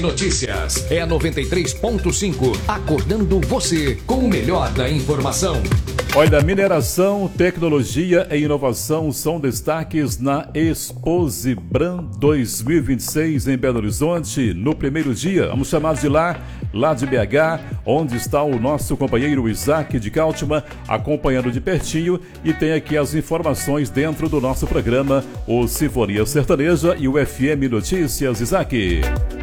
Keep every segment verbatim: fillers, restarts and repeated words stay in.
Notícias é a noventa e três ponto cinco, acordando você com o melhor da informação. Olha, mineração, tecnologia e inovação são destaques na Exposibran dois mil e vinte e seis em Belo Horizonte. No primeiro dia, vamos chamar de lá, lá de B H, onde está o nosso companheiro Isaac de Cáltima, acompanhando de pertinho, e tem aqui as informações dentro do nosso programa, o Sinfonia Sertaneja e o F M Notícias. Isaac.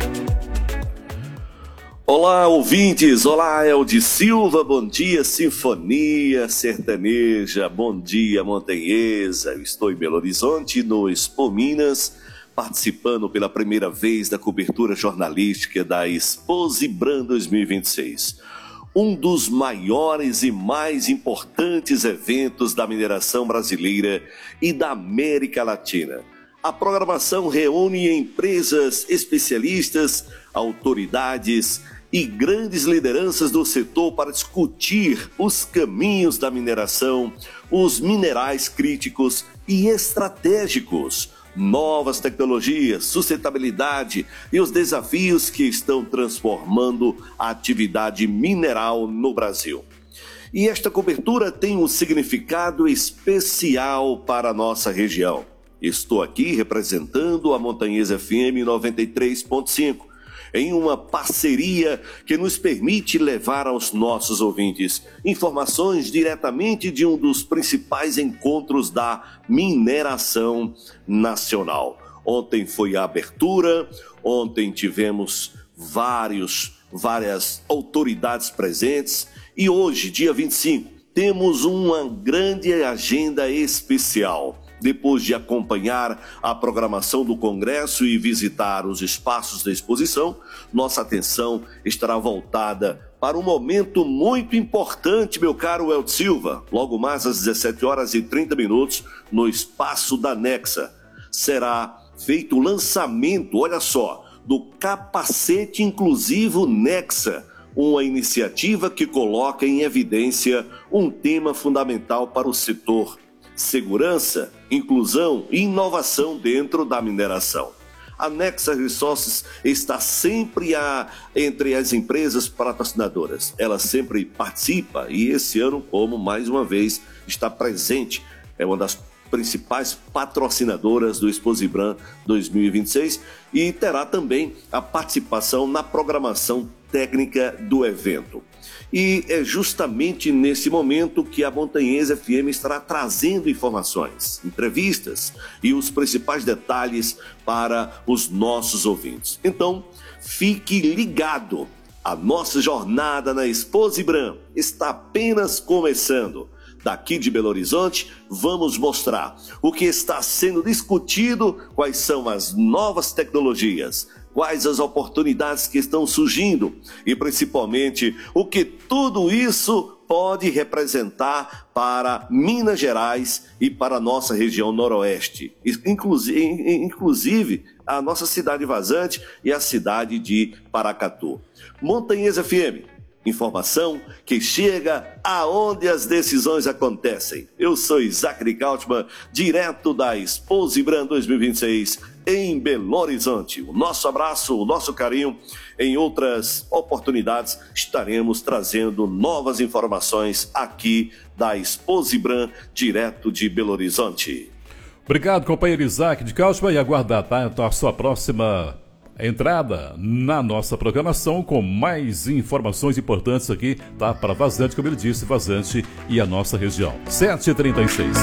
Olá, ouvintes! Olá, Eldi Silva, bom dia, Sinfonia Sertaneja, bom dia, Montanhesa. Eu estou em Belo Horizonte, no Expo Minas, participando pela primeira vez da cobertura jornalística da Exposibran dois mil e vinte e seis. Um dos maiores e mais importantes eventos da mineração brasileira e da América Latina. A programação reúne empresas especialistas, autoridades e grandes lideranças do setor para discutir os caminhos da mineração, os minerais críticos e estratégicos, novas tecnologias, sustentabilidade e os desafios que estão transformando a atividade mineral no Brasil. E esta cobertura tem um significado especial para a nossa região. Estou aqui representando a Montanhesa F M noventa e três ponto cinco, em uma parceria que nos permite levar aos nossos ouvintes informações diretamente de um dos principais encontros da mineração nacional. Ontem foi a abertura, ontem tivemos vários, várias autoridades presentes e hoje, dia vinte e cinco, temos uma grande agenda especial. Depois de acompanhar a programação do Congresso e visitar os espaços da exposição, nossa atenção estará voltada para um momento muito importante, meu caro Elton Silva. Logo mais às dezessete horas e trinta minutos, no espaço da Nexa, será feito o lançamento, olha só, do capacete inclusivo Nexa, uma iniciativa que coloca em evidência um tema fundamental para o setor: segurança, inclusão e inovação dentro da mineração. A Nexa Resources está sempre a, entre as empresas patrocinadoras. Ela sempre participa e esse ano, como mais uma vez está presente, é uma das principais patrocinadoras do Exposibran dois mil e vinte e seis e terá também a participação na programação técnica do evento. E é justamente nesse momento que a Montanhesa F M estará trazendo informações, entrevistas e os principais detalhes para os nossos ouvintes. Então, fique ligado. A nossa jornada na Exposibran está apenas começando. Daqui de Belo Horizonte, vamos mostrar o que está sendo discutido, quais são as novas tecnologias, quais as oportunidades que estão surgindo e, principalmente, o que tudo isso pode representar para Minas Gerais e para a nossa região noroeste, inclusive, inclusive a nossa cidade vazante e a cidade de Paracatu. Montanhesa F M. Informação que chega aonde as decisões acontecem. Eu sou Isaac de Cáltima, direto da Exposibran dois mil e vinte e seis em Belo Horizonte. O nosso abraço, o nosso carinho. Em outras oportunidades estaremos trazendo novas informações aqui da Exposibran, direto de Belo Horizonte. Obrigado, companheiro Isaac de Cáltima, e aguardar tá, a sua próxima entrada na nossa programação com mais informações importantes aqui, tá? Para Vazante, como ele disse, Vazante e a nossa região. sete e trinta e seis.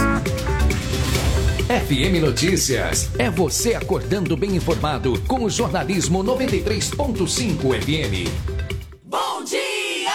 F M Notícias é você acordando bem informado com o jornalismo noventa e três ponto cinco F M. Bom dia!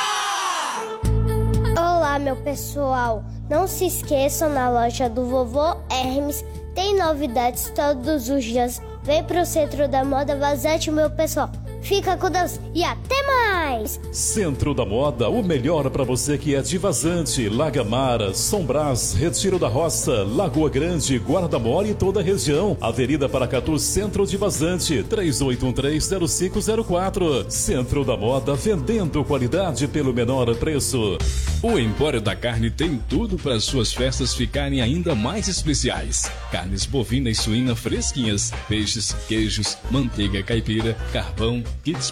Olá, meu pessoal. Não se esqueçam, na loja do Vovô Hermes tem novidades todos os dias. Vem pro Centro da Moda Vazante, meu pessoal. Fica com Deus e até mais! Centro da Moda, o melhor para você que é de Vazante, Lagamara, São Brás, Retiro da Roça, Lagoa Grande, Guarda-Mole e toda a região. Avenida Paracatu, Centro de Vazante, três oito um três, zero cinco zero quatro. Centro da Moda, vendendo qualidade pelo menor preço. O Empório da Carne tem tudo para suas festas ficarem ainda mais especiais. Carnes bovina e suína fresquinhas, peixes, queijos, manteiga caipira, carvão, kits